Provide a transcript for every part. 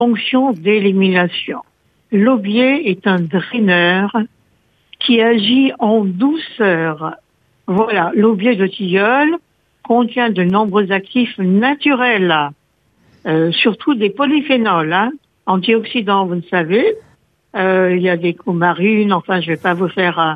fonction d'élimination. L'aubier est un draineur qui agit en douceur. Voilà, l'aubier de tilleul contient de nombreux actifs naturels, surtout des polyphénols, antioxydants, vous le savez. Il y a des coumarines, enfin, je vais pas vous faire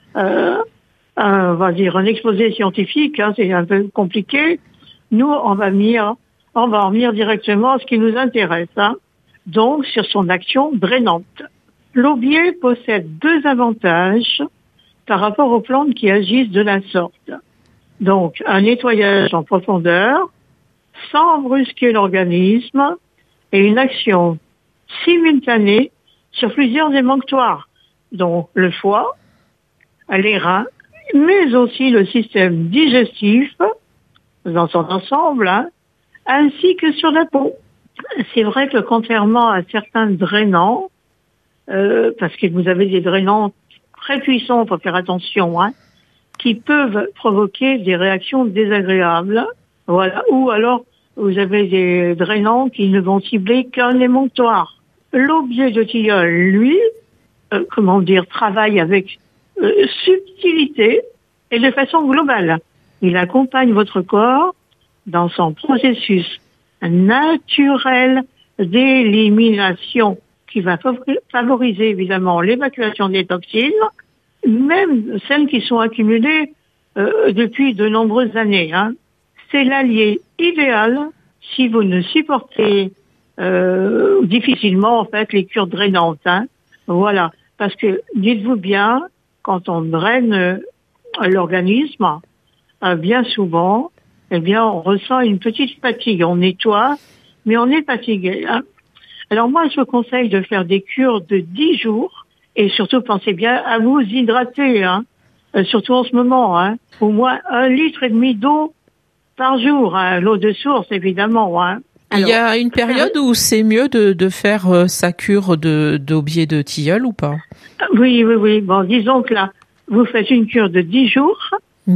on va dire un exposé scientifique, c'est un peu compliqué. Nous, on va en venir directement à ce qui nous intéresse, donc sur son action drainante. L'aubier possède 2 avantages par rapport aux plantes qui agissent de la sorte. Donc, un nettoyage en profondeur, sans brusquer l'organisme, et une action simultanée sur plusieurs émonctoires, dont le foie, les reins, mais aussi le système digestif dans son ensemble, ainsi que sur la peau. C'est vrai que contrairement à certains drainants, parce que vous avez des drainants très puissants, il faut faire attention, qui peuvent provoquer des réactions désagréables, voilà, ou alors vous avez des drainants qui ne vont cibler qu'un émonctoire. L'aubier de tilleul, lui, travaille avec subtilité et de façon globale. Il accompagne votre corps dans son processus naturel d'élimination qui va favoriser évidemment l'évacuation des toxines, même celles qui sont accumulées depuis de nombreuses années. C'est l'allié idéal si vous ne supportez difficilement en fait les cures drainantes. Voilà, parce que dites-vous bien, quand on draine l'organisme, bien souvent, on ressent une petite fatigue. On nettoie, mais on est fatigué. Alors moi, je vous conseille de faire des cures de 10 jours et surtout pensez bien à vous hydrater, surtout en ce moment, au moins 1,5 litre d'eau par jour, l'eau de source évidemment. Alors, il y a une période où c'est mieux de faire sa cure d'aubier de tilleul ou pas? Oui. Bon, disons que là, vous faites une cure de 10 jours.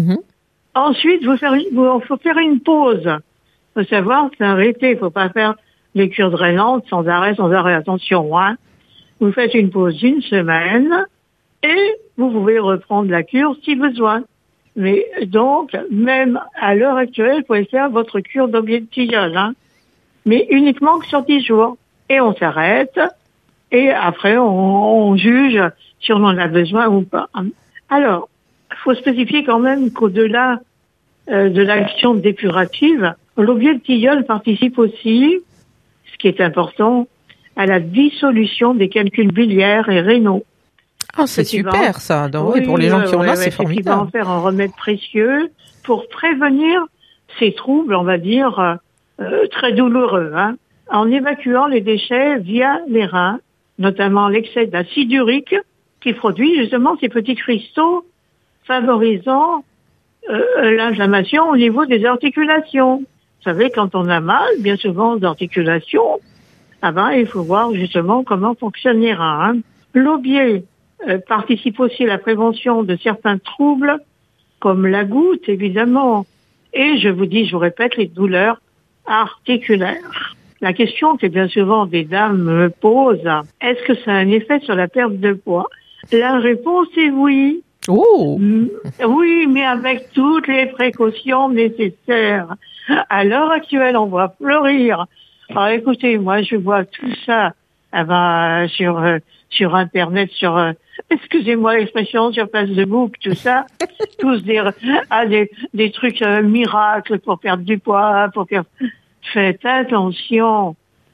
Ensuite, faut faire une pause. Faut savoir s'arrêter. Faut pas faire les cures drainantes sans arrêt. Attention, Vous faites une pause d'1 semaine et vous pouvez reprendre la cure si besoin. Mais donc, même à l'heure actuelle, vous pouvez faire votre cure d'aubier de tilleul, mais uniquement sur 10 jours. Et on s'arrête et après on juge si on en a besoin ou pas. Alors, il faut spécifier quand même qu'au-delà de l'action dépurative, l'aubier de tilleul participe aussi, ce qui est important, à la dissolution des calculs biliaires et rénaux. Ah, c'est super ça. Donc, oui, pour les gens qui ont là, c'est formidable. Il va en faire un remède précieux pour prévenir ces troubles, on va dire, très douloureux, en évacuant les déchets via les reins, notamment l'excès d'acide urique qui produit justement ces petits cristaux favorisant l'inflammation au niveau des articulations. Vous savez, quand on a mal, bien souvent aux articulations, il faut voir justement comment fonctionne les reins. L'aubier participe aussi à la prévention de certains troubles, comme la goutte, évidemment. Et je vous répète, les douleurs articulaires. La question que bien souvent des dames me posent, est-ce que ça a un effet sur la perte de poids? La réponse est oui. Oh. Oui, mais avec toutes les précautions nécessaires. À l'heure actuelle, on voit fleurir. Alors écoutez, moi je vois tout ça sur Internet, excusez-moi l'expression, sur Facebook, tout ça, tous des trucs miracles pour perdre du poids, faites attention.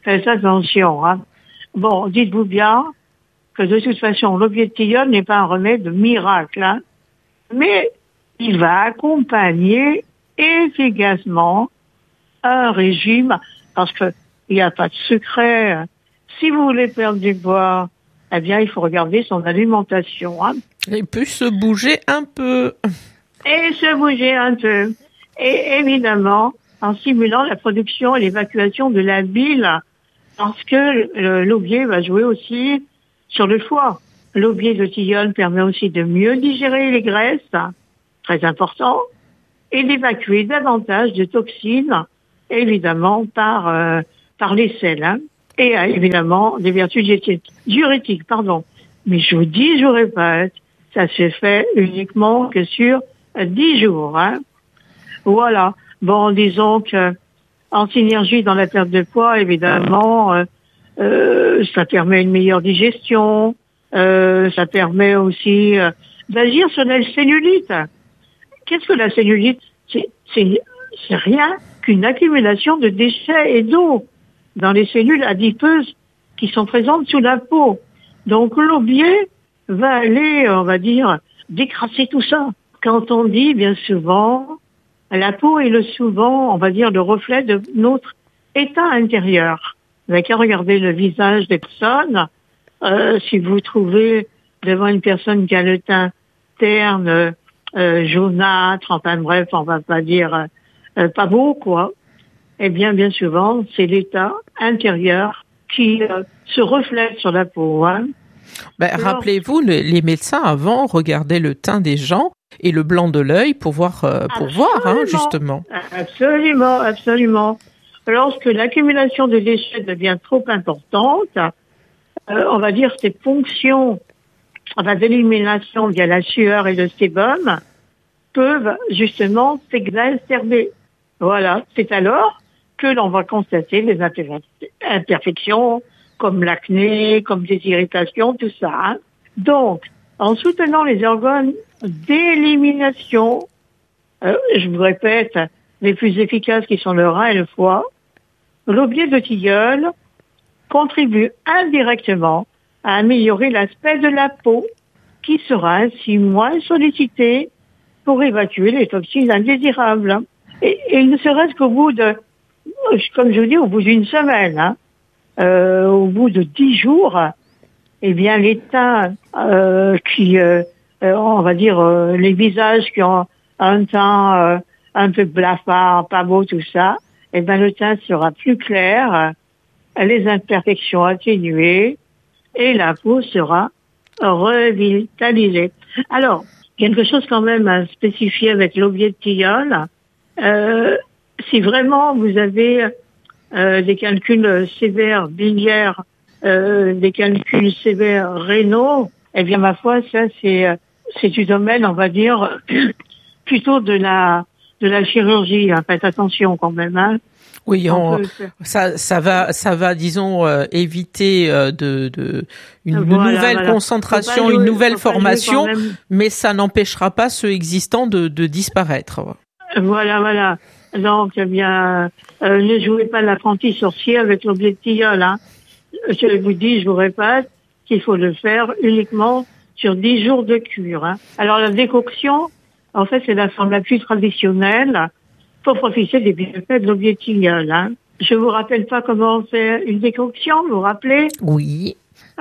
Bon, dites-vous bien que de toute façon, l'aubier de tilleul n'est pas un remède miracle, mais il va accompagner efficacement un régime, parce que il n'y a pas de secret. Si vous voulez perdre du poids, il faut regarder son alimentation. Et puis se bouger un peu. Et évidemment, en stimulant la production et l'évacuation de la bile, parce que l'aubier va jouer aussi sur le foie. L'aubier de tilleul permet aussi de mieux digérer les graisses, très important, et d'évacuer davantage de toxines, évidemment par les selles. et évidemment des vertus diurétiques, pardon. Mais je vous dis, je vous répète, ça se fait uniquement que sur 10 jours. Hein. Voilà. Bon, disons que en synergie dans la perte de poids, évidemment, ça permet une meilleure digestion, ça permet aussi d'agir sur la cellulite. Qu'est-ce que la cellulite? C'est rien qu'une accumulation de déchets et d'eau dans les cellules adipeuses qui sont présentes sous la peau. Donc l'aubier va aller, on va dire, décrasser tout ça. Quand on dit bien souvent, la peau est souvent, on va dire, le reflet de notre état intérieur. Vous n'avez qu'à regarder le visage des personnes. Si vous trouvez devant une personne qui a le teint terne, jaunâtre, enfin bref, on va pas dire pas beau, quoi. Eh bien souvent, c'est l'état intérieur qui se reflète sur la peau. Hein. Rappelez-vous, les médecins avant regardaient le teint des gens et le blanc de l'œil pour voir, hein, justement. Absolument, absolument. Lorsque l'accumulation de déchets devient trop importante, on va dire ces fonctions d'élimination via la sueur et le sébum peuvent justement s'exacerber. Voilà, c'est alors que l'on va constater les imperfections comme l'acné, comme des irritations, tout ça. Hein. Donc, en soutenant les organes d'élimination, je vous répète, les plus efficaces qui sont le rein et le foie, l'aubier de tilleul contribue indirectement à améliorer l'aspect de la peau, qui sera ainsi moins sollicité pour évacuer les toxines indésirables. Et ne serait-ce qu'au bout de, comme je vous dis, au bout d'une semaine, hein, au bout de 10 jours, eh bien les teints on va dire les visages qui ont un teint un peu blafard, pas beau, tout ça, eh bien le teint sera plus clair, les imperfections atténuées et la peau sera revitalisée. Alors, quelque chose quand même à spécifier avec l'aubier de tilleul, si vraiment vous avez des calculs sévères biliaires, des calculs sévères rénaux, eh bien ma foi, ça c'est du domaine, on va dire, plutôt de la chirurgie. Hein. Faites attention quand même. Hein. Oui, ça va, disons, éviter une nouvelle concentration, une nouvelle formation, mais ça n'empêchera pas ceux existants de disparaître. Voilà. Donc, eh bien, ne jouez pas l'apprenti sorcier avec l'aubier de tilleul. Hein. Je vous dis, je vous répète, qu'il faut le faire uniquement sur 10 jours de cure. Hein. Alors, la décoction, en fait, c'est la forme la plus traditionnelle pour profiter des bienfaits de l'aubier de tilleul. Hein. Je vous rappelle pas comment on fait une décoction, vous vous rappelez? Oui.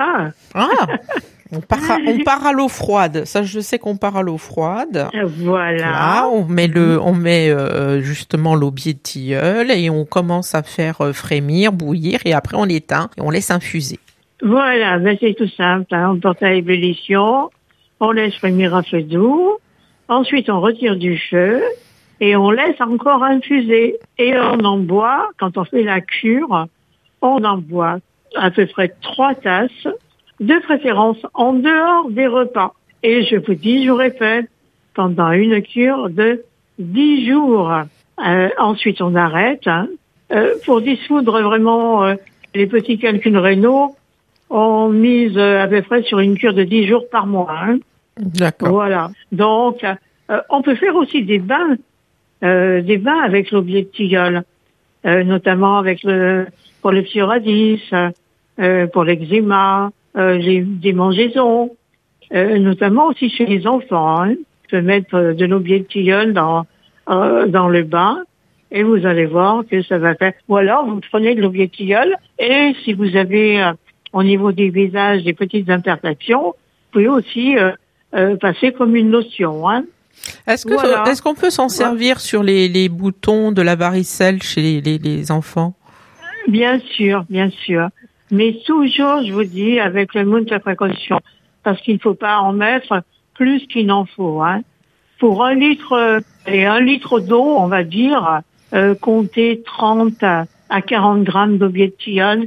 On part à l'eau froide. Ça, je sais qu'on part à l'eau froide. Voilà. Là, on met justement l'aubier de tilleul et on commence à faire frémir, bouillir et après on l'éteint et on laisse infuser. Voilà, c'est tout simple. Hein. On porte à ébullition, on laisse frémir à feu doux. Ensuite, on retire du feu et on laisse encore infuser. Et on en boit, quand on fait la cure, on en boit à peu près 3 tasses, de préférence en dehors des repas. Et je vous dis, je vous répète, pendant une cure de 10 jours. Ensuite, on arrête. Hein. Pour dissoudre vraiment les petits calculs rénaux, on mise à peu près sur une cure de 10 jours par mois. Hein. D'accord. Voilà. Donc, on peut faire aussi des bains avec l'aubier de tilleul, notamment pour le psoriasis, pour l'eczéma, des démangeaisons, notamment aussi chez les enfants. Hein. On peut mettre de l'aubier de tilleul dans le bain et vous allez voir que ça va faire. Ou alors vous prenez de l'aubier de tilleul et si vous avez au niveau des visages des petites imperfections, vous pouvez aussi passer comme une lotion. Hein. Est-ce qu'on peut s'en servir sur les boutons de la varicelle chez les enfants? Bien sûr. Mais toujours, je vous dis, avec le moult de précaution, parce qu'il ne faut pas en mettre plus qu'il n'en faut. Hein. Pour 1 litre d'eau, on va dire, compter 30 à 40 grammes d'aubier de tilleul,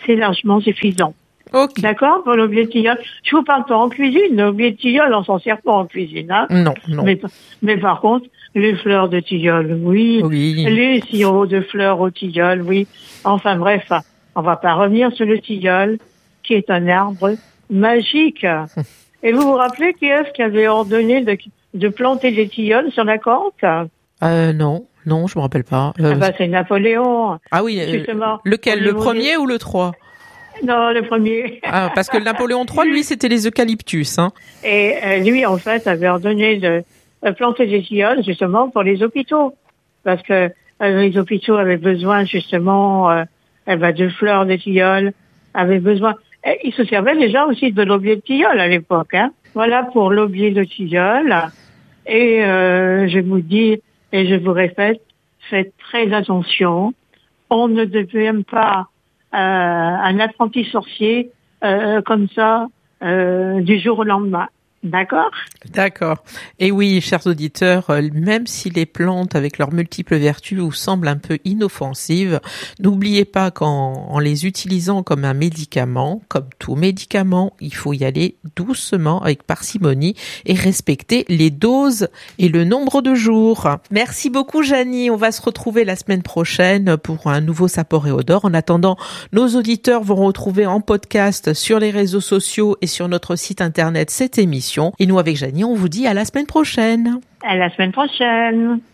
c'est largement suffisant. Okay. D'accord, pour l'aubier de tilleul. Je vous parle pas en cuisine. L'aubier de tilleul, on s'en sert pas en cuisine, hein. Non. Mais par contre, les fleurs de tilleul, oui. Les sirops de fleurs au tilleul, oui. Enfin bref, on va pas revenir sur le tilleul, qui est un arbre magique. Et vous vous rappelez qui est-ce qui avait ordonné de planter des tilleuls sur la côte? Non, je me rappelle pas. C'est Napoléon. Ah oui, justement. Lequel, le premier ou le 3? Non, le premier. Ah, parce que le Napoléon III, lui, c'était les eucalyptus, hein. Et lui, en fait, avait ordonné de planter des tilleuls, justement, pour les hôpitaux. Parce que les hôpitaux avaient besoin, justement, de fleurs de tilleul, avaient besoin... Ils se servaient déjà aussi de l'aubier de tilleul à l'époque, hein. Voilà pour l'aubier de tilleul. Et je vous dis, et je vous répète, faites très attention. On ne devient pas un apprenti sorcier comme ça du jour au lendemain. D'accord. Et oui, chers auditeurs, même si les plantes avec leurs multiples vertus vous semblent un peu inoffensives, n'oubliez pas qu'en les utilisant comme un médicament, comme tout médicament, il faut y aller doucement, avec parcimonie, et respecter les doses et le nombre de jours. Merci beaucoup, Janie. On va se retrouver la semaine prochaine pour un nouveau Sapor et Odor. En attendant, nos auditeurs vont retrouver en podcast sur les réseaux sociaux et sur notre site internet cette émission. Et nous, avec Janie, on vous dit à la semaine prochaine. À la semaine prochaine.